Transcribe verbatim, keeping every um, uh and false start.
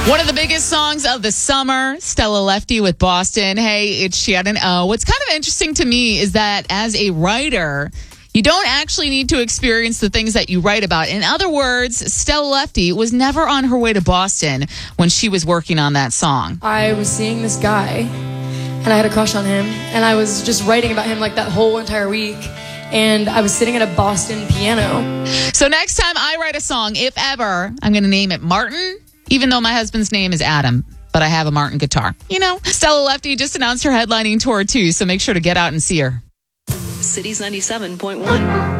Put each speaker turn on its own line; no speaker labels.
One of the biggest songs of the summer, Stella Lefty with Boston. Hey, it's Shannon O. What's kind of interesting to me is that as a writer, you don't actually need to experience the things that you write about. In other words, Stella Lefty was never on her way to Boston when she was working on that song.
I was seeing this guy, and I had a crush on him, and I was just writing about him like that whole entire week. And I was sitting at a Boston piano.
So next time I write a song, if ever, I'm going to name it Martin, even though my husband's name is Adam, but I have a Martin guitar. You know, Stella Lefty just announced her headlining tour too, so make sure to get out and see her.
Cities ninety-seven point one.